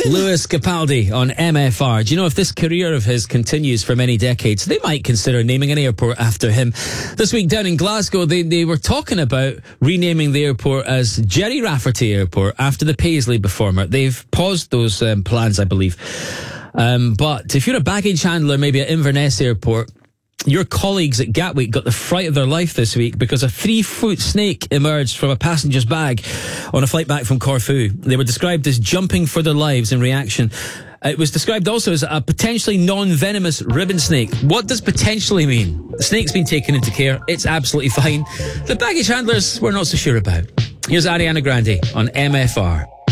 Lewis Capaldi on MFR. Do you know, if this career of his continues for many decades, they might consider naming an airport after him. This week down in Glasgow, they were talking about renaming the airport as Gerry Rafferty Airport after the Paisley performer. They've paused those plans, I believe. But if you're a baggage handler, maybe at Inverness Airport, your colleagues at Gatwick got the fright of their life this week because a 3-foot snake emerged from a passenger's bag on a flight back from Corfu. They were described as jumping for their lives in reaction. It was described also as a potentially non-venomous ribbon snake. What does potentially mean? The snake's been taken into care. It's absolutely fine. The baggage handlers we're not so sure about. Here's Ariana Grande on MFR.